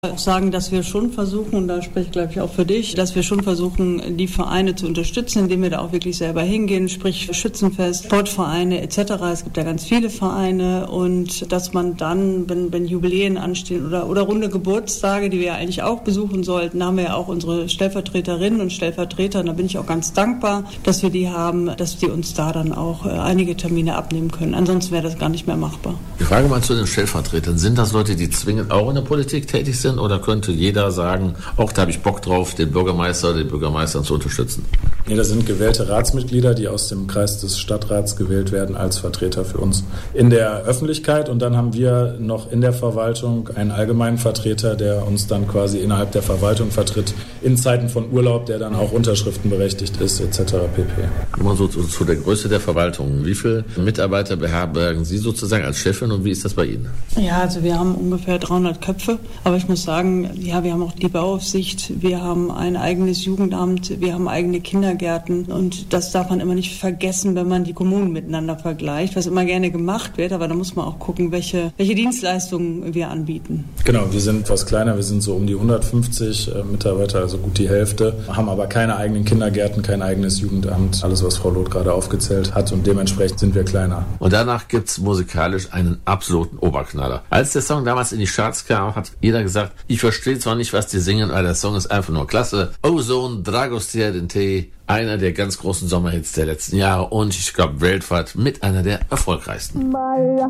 Sagen, dass wir schon versuchen, und da spreche ich glaube ich auch für dich, dass wir schon versuchen, die Vereine zu unterstützen, indem wir da auch wirklich selber hingehen, sprich Schützenfest, Sportvereine etc. Es gibt ja ganz viele Vereine und dass man dann, wenn Jubiläen anstehen oder runde Geburtstage, die wir ja eigentlich auch besuchen sollten, da haben wir ja auch unsere Stellvertreterinnen und Stellvertreter, und da bin ich auch ganz dankbar, dass wir die haben, dass die uns da dann auch einige Termine abnehmen können. Ansonsten wäre das gar nicht mehr machbar. Ich frage mal zu den Stellvertretern, sind das Leute, die zwingend auch in der Politik tätig sind? Oder könnte jeder sagen, auch da habe ich Bock drauf, den Bürgermeister zu unterstützen? Nee, das sind gewählte Ratsmitglieder, die aus dem Kreis des Stadtrats gewählt werden als Vertreter für uns in der Öffentlichkeit. Und dann haben wir noch in der Verwaltung einen allgemeinen Vertreter, der uns dann quasi innerhalb der Verwaltung vertritt, in Zeiten von Urlaub, der dann auch unterschriftenberechtigt ist, etc. pp. Immer so zu der Größe der Verwaltung. Wie viele Mitarbeiter beherbergen Sie sozusagen als Chefin und wie ist das bei Ihnen? Ja, also wir haben ungefähr 300 Köpfe, aber ich muss sagen, ja, wir haben auch die Bauaufsicht, wir haben ein eigenes Jugendamt, wir haben eigene Kindergärten und das darf man immer nicht vergessen, wenn man die Kommunen miteinander vergleicht, was immer gerne gemacht wird, aber da muss man auch gucken, welche Dienstleistungen wir anbieten. Genau, wir sind etwas kleiner, wir sind so um die 150 Mitarbeiter, also gut die Hälfte, haben aber keine eigenen Kindergärten, kein eigenes Jugendamt, alles was Frau Loth gerade aufgezählt hat und dementsprechend sind wir kleiner. Und danach gibt's musikalisch einen absoluten Oberknaller. Als der Song damals in die Charts kam, hat jeder gesagt, ich verstehe zwar nicht, was die singen, aber der Song ist einfach nur klasse. Ozone, Dragostea Dente, einer der ganz großen Sommerhits der letzten Jahre und ich glaube weltweit mit einer der erfolgreichsten.